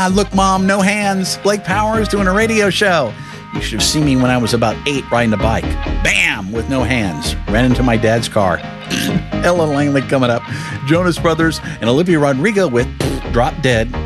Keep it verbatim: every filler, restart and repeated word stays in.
Look, Mom, no hands. Blake Powers doing a radio show. You should have seen me when I was about eight riding a bike. Bam! With no hands. Ran into my dad's car. Ellen Langley coming up. Jonas Brothers and Olivia Rodrigo with Drop Dead.